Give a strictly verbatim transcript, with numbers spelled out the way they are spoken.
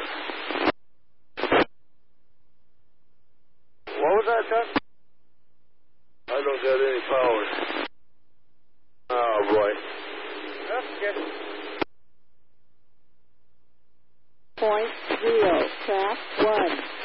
What was that, Chuck? I don't got any power. Oh, boy. Okay. Point zero, track one.